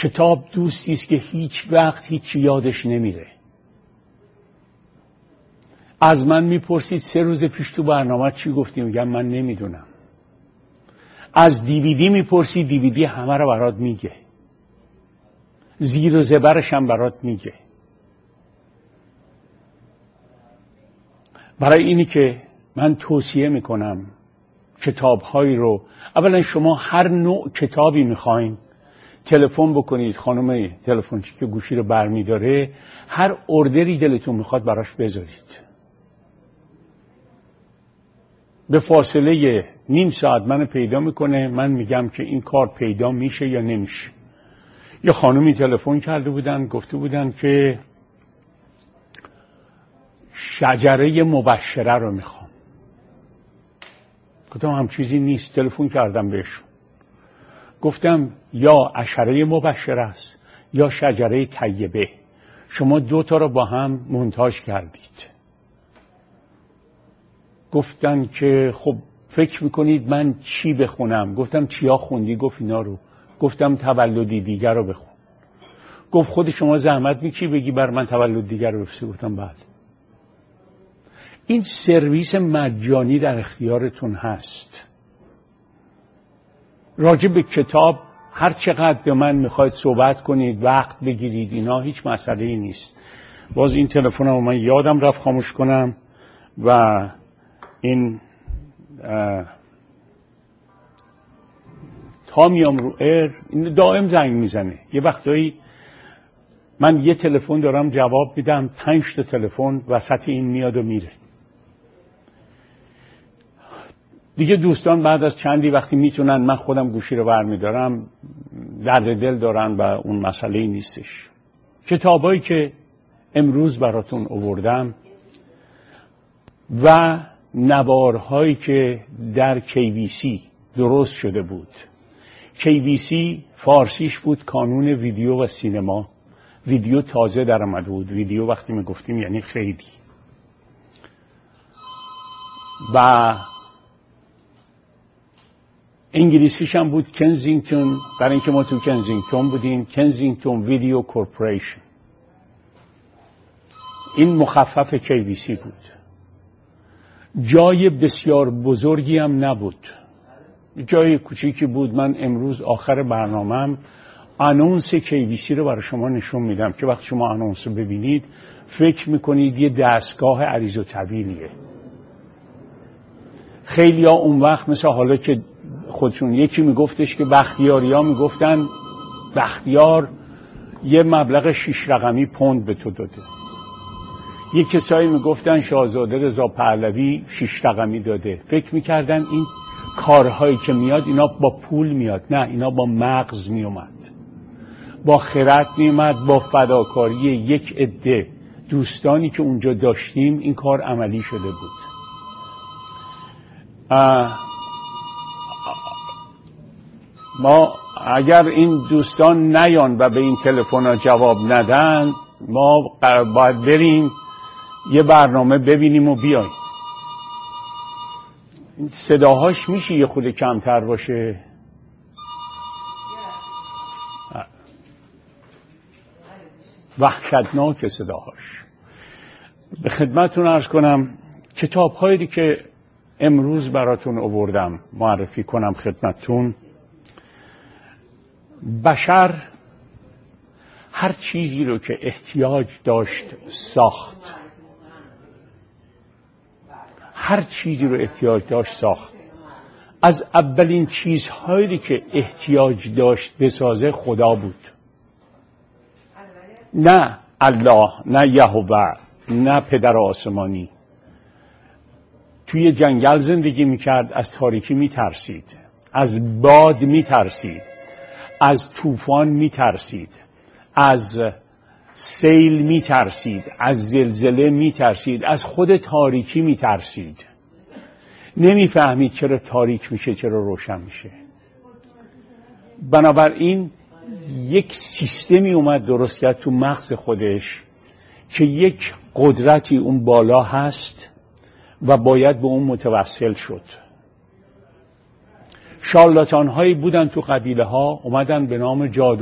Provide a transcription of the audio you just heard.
کتاب دوستی است که هیچ وقت هیچ یادش نمیره. از من میپرسید 3 روز پیش تو برنامه چی گفتی؟ میگم من نمیدونم. از دیویدی میپرسی، دیویدی همه رو برات میگه، زیر و زبرش هم برات میگه. برای اینی که من توصیه میکنم کتاب‌هایی رو، اولا شما هر نوع کتابی میخواین تلفن بکنید، خانم تلفنچی که گوشی رو برمیداره، هر اوردری دلتون میخواد براش بذارید. به فاصله نیم ساعت منو پیدا میکنه، من میگم که این کار پیدا میشه یا نمیشه. یه خانومی تلفن کرده بودن، گفته بودن که شجره مبشره رو میخوام. گفتم هم چیزی نیست. تلفن کردم بهشون، گفتم یا عشره مبشره است یا شجره طیبه، شما 2 تا رو با هم مونتاژ کردید. گفتن که خب فکر میکنید من چی بخونم؟ گفتم چیا خوندی؟ گفت اینا رو. گفتم تولدی دیگر رو بخون. گفت خود شما زحمت میکشی بگی بر من تولد دیگر رو بفرستی؟ گفتم بله. این سرویس مجانی در اختیارتون هست. راجع به کتاب هر چقدر به من میخواید صحبت کنید، وقت بگیرید، اینا هیچ مسئله ای نیست. باز این تلفنمو من یادم رفت خاموش کنم و این تا میام رو این دائم زنگ میزنه. یه وقتایی من یه تلفن دارم جواب میدم، 5 تا تلفن وسط این میاد و میره. دیگه دوستان بعد از چندی وقتی میتونن، من خودم گوشی رو برمیدارم، درد دل دارن و اون مسئله ای نیستش. کتابایی که امروز براتون آوردم و نوارهایی که در KBC درست شده بود. KBC فارسیش بود کانون ویدیو و سینما. ویدیو تازه در آمده بود. ویدیو وقتی میگفتیم یعنی خیلی. و انگلیسیش هم بود کنزینگتون، برای اینکه ما تو کنزینگتون بودیم، کنزینگتون ویدیو کورپوریشن. این مخفف KBC بود. جای بسیار بزرگی هم نبود، جای کوچیکی بود. من امروز آخر برنامه‌ام آنونس KBC رو برای شما نشون میدم که وقتی شما آنونس رو ببینید فکر میکنید یه دستگاه عریض و طویلیه. خیلی ها اون وقت مثل حالا که خودشون، یکی میگفتش که بختیاری ها میگفتن بختیار یه مبلغ 6 رقمی پوند به تو داده. یک کسایی میگفتن شاهزاده رضا پهلوی 6 رقمی داده. فکر میکردن این کارهایی که میاد اینا با پول میاد. نه، اینا با مغز میومد، با خرد میومد، با فداکاری یک عده دوستانی که اونجا داشتیم این کار عملی شده بود. ما اگر این دوستان نیان و به این تلفن ها جواب ندن، ما باید بریم یه برنامه ببینیم و بیاییم. صداهاش میشه یه خود کمتر باشه؟ وحشتناک صداهاش. به خدمتتون عرض کنم کتاب هایی که امروز براتون آوردم معرفی کنم خدمتتون. بشر هر چیزی رو که احتیاج داشت ساخت. هر چیزی رو احتیاج داشت ساخت. از اولین چیزهایی که احتیاج داشت بسازه خدا بود. نه الله، نه یهوه، نه پدر آسمانی. توی جنگل زندگی میکرد، از تاریکی میترسید، از باد میترسید، از طوفان میترسید، از سیل میترسید، از زلزله میترسید، از خود تاریکی میترسید. نمیفهمید چرا تاریک میشه، چرا روشن میشه. بنابراین یک سیستمی اومد درست کرد تو مغز خودش که یک قدرتی اون بالا هست و باید به اون متوسل شد. شارلاتان هایی بودن تو قبیله ها، اومدن به نام جادو